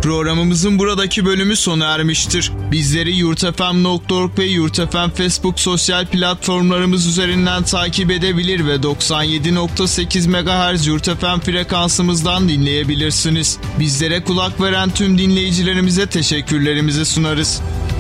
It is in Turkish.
Programımızın buradaki bölümü sona ermiştir. Bizleri yurtfm.org ve yurtfm Facebook sosyal platformlarımız üzerinden takip edebilir ve 97.8 MHz yurtfm frekansımızdan dinleyebilirsiniz. Bizlere kulak veren tüm dinleyicilerimize teşekkürlerimizi sunarız.